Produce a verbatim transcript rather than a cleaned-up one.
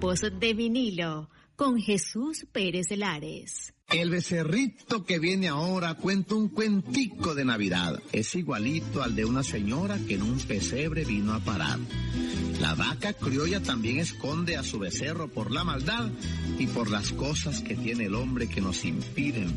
Tiempos de vinilo con Jesús Pérez Lares. El becerrito que viene ahora cuenta un cuentico de Navidad. Es igualito al de una señora que en un pesebre vino a parar. La vaca criolla también esconde a su becerro por la maldad y por las cosas que tiene el hombre que nos impiden